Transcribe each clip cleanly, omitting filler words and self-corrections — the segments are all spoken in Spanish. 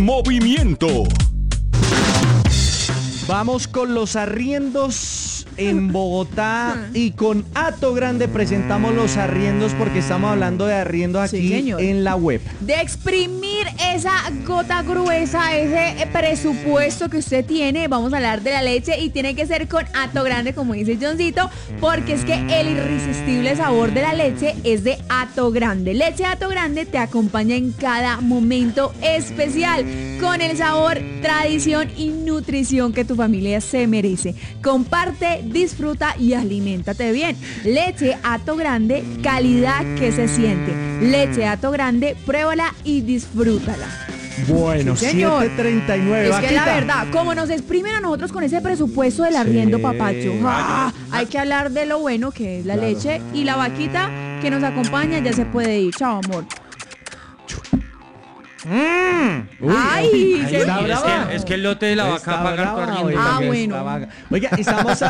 Movimiento. Vamos con los arriendos en Bogotá y con Hato Grande presentamos los arriendos porque estamos hablando de arriendos aquí en la web. De exprimir esa gota gruesa, ese presupuesto que usted tiene, vamos a hablar de la leche y tiene que ser con Hato Grande, como dice Johncito, porque es que el irresistible sabor de la leche es de Hato Grande. Leche Hato Grande te acompaña en cada momento especial con el sabor, tradición y nutrición que tu familia se merece. Comparte, disfruta y aliméntate bien. Leche Hato Grande, calidad que se siente. Leche Hato Grande, pruébala y disfrútala. Bueno, sí, 7:39. Es que la verdad, como nos exprimen a nosotros con ese presupuesto del arriendo, papacho, hay que hablar de lo bueno que es la leche, y la vaquita que nos acompaña ya se puede ir. Chao, amor. Ay, es que el lote de la vaca paga corriendo. Bueno. Oiga, estamos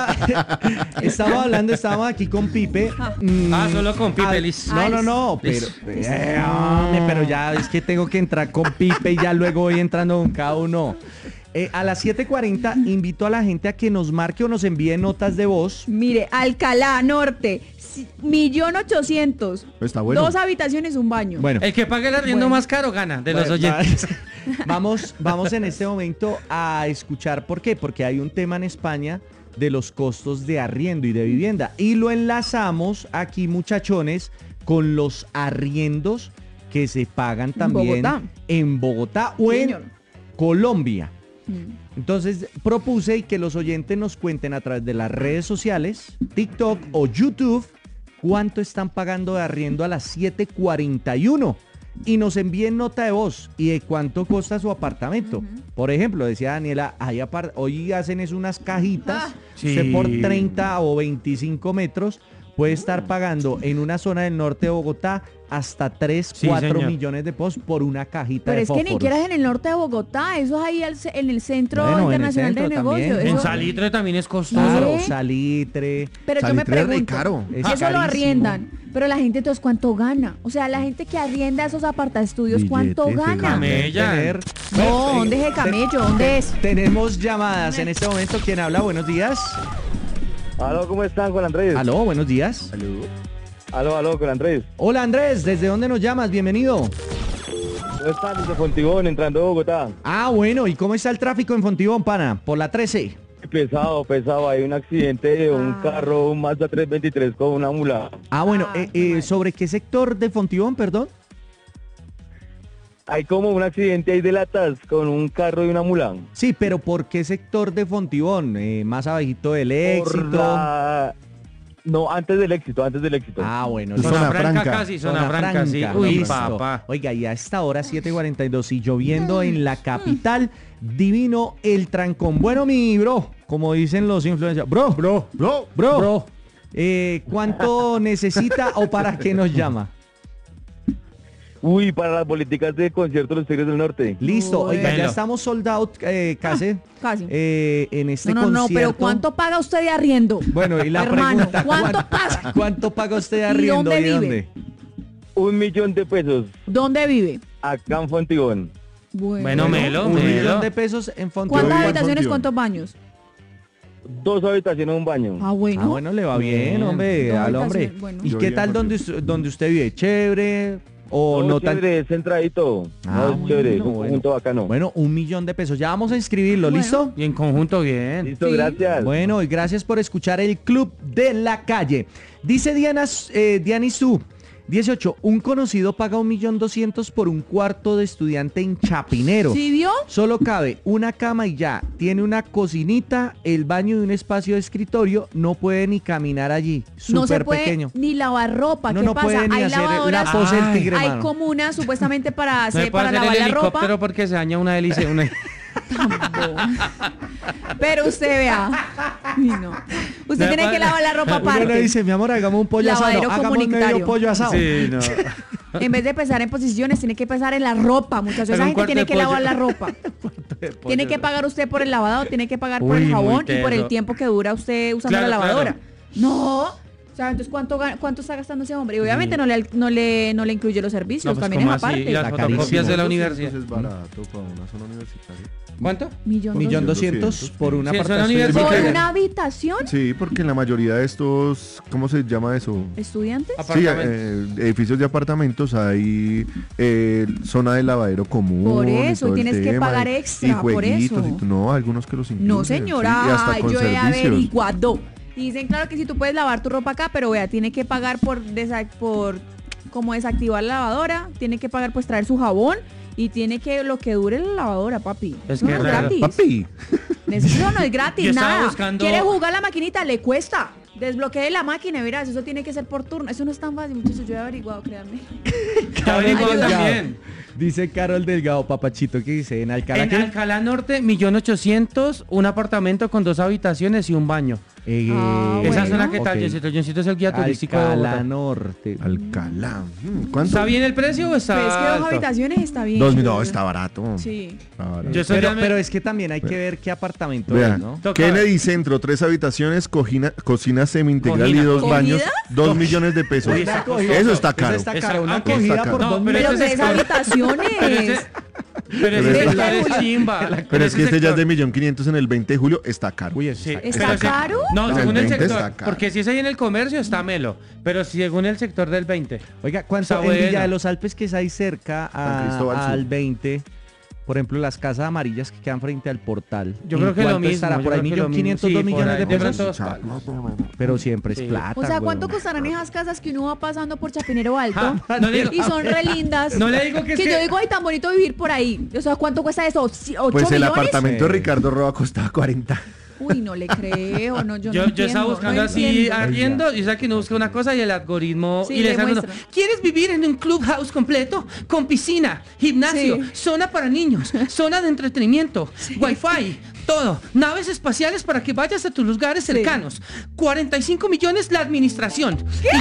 aquí con Pipe. Solo con Pipe, listo. No, pero ya es que tengo que entrar con Pipe y ya luego voy entrando con cada uno. A las 7:40 invito a la gente a que nos marque o nos envíe notas de voz. Mire, Alcalá Norte, 1.800.000. Está bueno. 2 habitaciones, un baño. Bueno, el que pague el arriendo más caro gana de los oyentes. Vamos en este momento a escuchar por qué. Porque hay un tema en España de los costos de arriendo y de vivienda. Y lo enlazamos aquí, muchachones, con los arriendos que se pagan también en Bogotá o en Colombia. Entonces propuse que los oyentes nos cuenten a través de las redes sociales, TikTok o YouTube, cuánto están pagando de arriendo a las 7:41 y nos envíen nota de voz y de cuánto cuesta su apartamento. Por ejemplo, decía Daniela, hoy hacen unas cajitas, usted por 30 o 25 metros puede estar pagando en una zona del norte de Bogotá hasta 4 millones de pesos por una cajita de fósforos. Pero es que ni siquiera es en el norte de Bogotá, eso es ahí en el Centro Internacional de Negocios. En Salitre también es costoso. Claro, Salitre. Pero yo me pregunto, caro. Eso lo arriendan, pero la gente entonces ¿cuánto gana? O sea, la gente que arrienda esos apartaestudios, ¿cuánto gana? Camella. No, ¿dónde es el camello? ¿Dónde es? Tenemos llamadas en este momento. ¿Quién habla? Buenos días. Aló, ¿cómo están con Andrés? Aló, buenos días. Aló, con Andrés. Hola Andrés, ¿desde dónde nos llamas? Bienvenido. ¿Cómo están? Desde Fontibón, entrando a Bogotá. Bueno, ¿y cómo está el tráfico en Fontibón, pana? Por la 13. Pesado, hay un accidente de un carro, un Mazda 323 con una mula. Bueno, ¿sobre qué sector de Fontibón, perdón? Hay como un accidente ahí de latas con un carro y una mula. Sí, pero ¿por qué sector de Fontibón? ¿Más abajito del Éxito? No, antes del éxito. Bueno. Zona franca casi, zona franca, sí. Uy, listo. papá. Oiga, y a esta hora 7:42 y lloviendo en la capital, divino el trancón. Bueno, mi bro, como dicen los influencers, bro. ¿Cuánto necesita o para qué nos llama? Uy, para las políticas de concierto de los Tigres del Norte. Listo, oiga, ya estamos sold out casi. En este concierto. No, pero ¿cuánto paga usted de arriendo? Bueno, y la pregunta, ¿cuánto paga usted de arriendo? ¿Y dónde vive? 1 millón de pesos. ¿Dónde vive? Acá en Fontibón. Bueno, Melo. 1 millón de pesos en Fontibón. ¿Cuántas habitaciones, cuántos baños? 2 habitaciones, un baño. Bueno, le va bien, hombre, al hombre. Bueno. ¿Y qué tal donde usted vive? ¿Chévere? ¿O no tan chévere, centradito. Chévere, bueno, conjunto bacano. Bueno, 1 millón de pesos. Ya vamos a inscribirlo, ¿listo? Y en conjunto bien. Listo, gracias. Bueno, y gracias por escuchar el Club de la Calle. Dice Dianisu, 18, un conocido paga 1.200.000 por un cuarto de estudiante en Chapinero. ¿Sí vio? Solo cabe una cama y ya. Tiene una cocinita, el baño y un espacio de escritorio. No puede ni caminar allí. No se Súper puede pequeño. ni lavar ropa. ¿Qué No pasa? puede ni Hay hacer lavadoras, la pose del tigre, hay mano. comunas supuestamente para No se puede hacer lavar el la ropa. helicóptero porque se daña una hélice. Pero usted vea. No. Usted tiene que lavar la ropa aparte. Uno le dice, mi amor, hagamos un pollo asado. Lavadero Hagamos medio comunitario. pollo asado. Sí, no. En vez de pensar en posiciones, tiene que pensar en la ropa, muchachos. Esa gente tiene que lavar la ropa. Tiene que pagar usted por el lavado, tiene que pagar por el jabón y por el tiempo que dura usted usando la lavadora. No. O sea, entonces ¿cuánto está gastando ese hombre? Y obviamente no le incluye los servicios, No, pues, también es ¿cómo así? aparte. Y las Está fotocopias de la carísimo. universidad. Entonces es barato para una zona universitaria. ¿Cuánto? 1.200.000 por una Sí, eso en la apartación. universidad. ¿Por Sí. una habitación? Sí, porque en la mayoría de estos, ¿cómo se llama eso? ¿Estudiantes? Sí, Apartamentos. edificios de apartamentos hay zona de lavadero común. Por y eso, todo el tienes que tema, pagar y extra, por jueguitos eso. no, algunos que los incluyen. No, sí, y señora, hasta con yo he servicios. averiguado. Dicen, claro que si tú puedes lavar tu ropa acá, pero vea, tiene que pagar por como desactivar la lavadora, tiene que pagar pues traer su jabón y tiene que lo que dure la lavadora, papi. Es Eso que no es raro. gratis. Papi, Eso no es gratis, Yo estaba nada. buscando- ¿Quiere jugar la maquinita? Le cuesta. Desbloquee la máquina y verás, eso tiene que ser por turno. Eso no es tan fácil, muchachos, yo he averiguado, créanme. Ya averiguado Ayuda. también. Dice Carol Delgado, papachito, que dice, en Alcalá, En ¿qué? Alcalá Norte, 1.800.000, un apartamento con 2 habitaciones y un baño. Ah, Esa bueno. zona, ¿qué tal? Ok. Yoncito es el guía turístico de Alcalá Bogotá. Norte. Alcalá. ¿Cuánto? ¿Está bien el precio o está Pero es que 2 alto? habitaciones está bien. 2.000, no, está barato. Sí. Está barato. Yo soy Pero, ya me- pero es que también hay que ver qué apartamento Vea, es, ¿no? Toca Kennedy Centro, 3 habitaciones, cocina semi-integral y Cojina, 2 ¿cogida? baños, 2 millones de pesos. Uy, esa cosa- Eso está caro. Eso está Esa- caro. Una aquí cogida está por caro. 2 No, pero Pero millones. ese 3 es- habitaciones. Pero Pero ese es- sector es chimba. Pero es que este ya es de sector- 1.500.000 en el 20 de julio, está caro. Uy, eso Sí, está- ¿Está pero se- caro? No, No, según el el 20 sector. está caro. Porque si es ahí en el comercio está melo. Pero según el sector del 20. Oiga, ¿cuánto Está en Villa bueno. de los Alpes, que es ahí cerca San Cristóbal Sur. al 20? Por ejemplo, las casas amarillas que quedan frente al portal. Yo ¿En creo que lo cuánto mismo. estará? yo Por ahí creo que lo 1.500.000, mismo. 2 Sí, millones por de ahí, pesos. pronto 2 palos. Pero siempre es Sí. plata. O sea, ¿cuánto weón. costarán esas casas que uno va pasando por Chapinero Alto? No digo- Y son re lindas. No le digo que es yo que- digo, ay, tan bonito vivir por ahí. O sea, ¿cuánto cuesta eso? ¿8 Pues el millones? apartamento de Sí. Ricardo Roa costaba 40. Uy, no le creo, no, yo no Yo entiendo, estaba buscando no así entiendo. arriendo y sabes que uno busca una cosa y el algoritmo Sí, y le le sale uno, muestra. ¿quieres vivir en un clubhouse completo con piscina, gimnasio, Sí. zona para niños, zona de entretenimiento, wifi, todo, naves espaciales para que vayas a tus lugares Sí. cercanos, 45 millones la administración?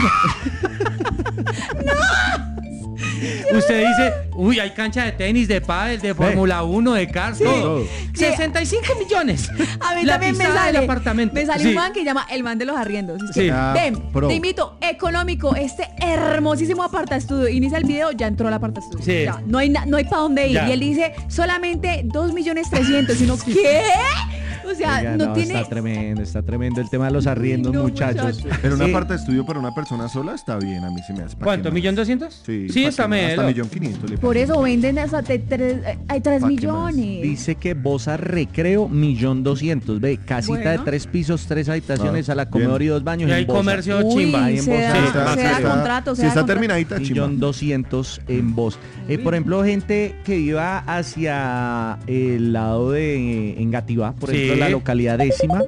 Usted dice, uy, hay cancha de tenis, de pádel, de Fórmula 1, de cars, todo. Sí. 65 millones. A mí La también me pisada del sale, apartamento. me sale Sí. un man que llama el man de los arriendos. Es Sí. que, Ah, ven, pro. te invito, económico, este hermosísimo apartaestudio. Inicia el video, ya entró el apartaestudio. Sí. Ya, no hay para dónde ir. Ya. Y él dice, solamente 2.300.000. Y uno, ¿qué? O sea, Oiga, no tiene... está tremendo el tema de los arriendos, No, muchachos. muchachos. Pero un Sí. aparta estudio para una persona sola está bien, a mí se me hace. ¿pa' ¿Cuánto? qué más? ¿1.200.000? Sí, Sí, ¿pa' está qué más? Hasta melo. 1.500.000 le Por pagan. eso venden hasta hay 3 ¿Pa' qué más? millones. Dice que Bosa Recreo, 1.200.000. Ve, casita Bueno. de 3 pisos, 3 habitaciones, Ah, a la comedor bien. y 2 baños. Y en hay Bosa. comercio Uy, chimba, ahí en se Bosa. da, Sí, se da está- contrato, se Si da está contrato. terminadita, chimba. 1.200.000 en Bosa. Por ejemplo, gente que iba hacia el lado de Engativá, por Sí. ejemplo, la localidad 10ª.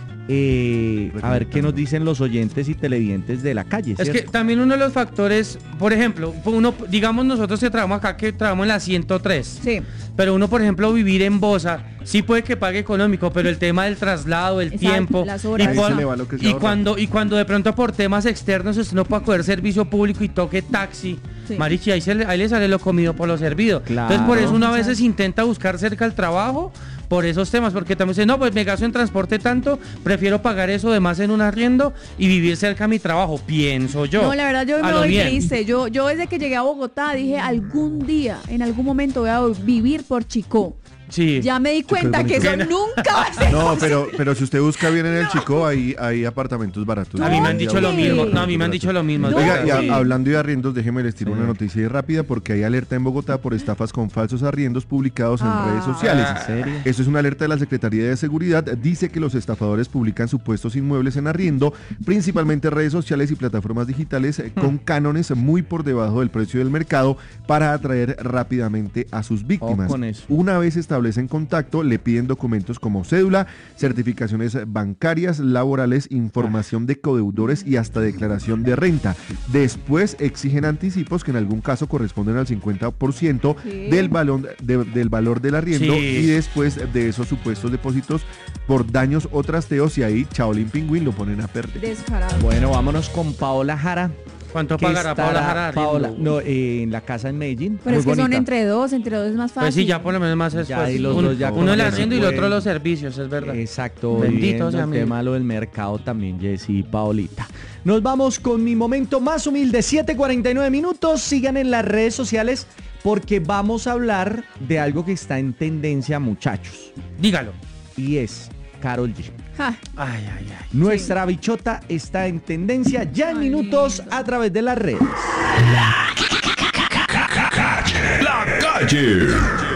A ver qué nos dicen los oyentes y televidentes de la calle. Es que ¿cierto? también uno de los factores, por ejemplo, uno, digamos nosotros que trabajamos acá, que trabajamos en la 103. Sí. Pero uno, por ejemplo, vivir en Bosa, sí puede que pague económico, pero el tema del traslado, el Exacto, tiempo, las horas. Ahí se le va lo que se ahorra. y cuando de pronto por temas externos usted no puede coger servicio público y toque taxi, Sí. marichi, ahí le sale lo comido por lo servido. Claro. Entonces por eso uno a Exacto. veces intenta buscar cerca al trabajo por esos temas, porque también dice, no, pues me gasto en transporte tanto, prefiero pagar eso de más en un arriendo y vivir cerca a mi trabajo, pienso yo. No, la verdad yo A me lo voy bien. triste. Yo desde que llegué a Bogotá dije algún día, en algún momento voy a vivir por Chicó. Sí. Ya me di cuenta que eso bonito. nunca va a ser. No, pero si usted busca bien en el Chico, hay apartamentos baratos. A mí me han dicho lo ¿Dónde? mismo. No, a mí me han dicho lo mismo. es ¿Dónde? Oiga, y verdad, sí. hablando de arriendos, déjeme les tiro una noticia ahí rápida porque hay alerta en Bogotá por estafas con falsos arriendos publicados en redes sociales. ¿En serio? Esto es una alerta de la Secretaría de Seguridad. Dice que los estafadores publican supuestos inmuebles en arriendo, principalmente redes sociales y plataformas digitales, con cánones muy por debajo del precio del mercado para atraer rápidamente a sus víctimas. Ojo con eso. Una vez establecen contacto, le piden documentos como cédula, certificaciones bancarias, laborales, información de codeudores y hasta declaración de renta. Después exigen anticipos que en algún caso corresponden al 50% ¿Qué? del valor del arriendo Sí. y después de esos supuestos depósitos por daños o trasteos y ahí Chaolín Pingüín lo ponen a perder. Descarado. Bueno, vámonos con Paola Jara. ¿Cuánto que pagará Paola estará- Jara? Paola, arriendo? no, en la casa en Medellín. Pero muy es que son bonita. entre dos es más fácil. Pues sí, ya por lo menos más es Ya, fácil. y los uno, dos ya uno el con arriendo y el otro pueden. los servicios, es verdad. Exacto, Bendito viendo sea el mi tema lo del mercado también, Jessy y Paolita. Nos vamos con mi momento más humilde, 7:49 minutos. Sigan en las redes sociales porque vamos a hablar de algo que está en tendencia, muchachos. Dígalo. Y es Karol G. Ja. Ay. Nuestra bichota está en tendencia ya en minutos a través de las redes. La calle.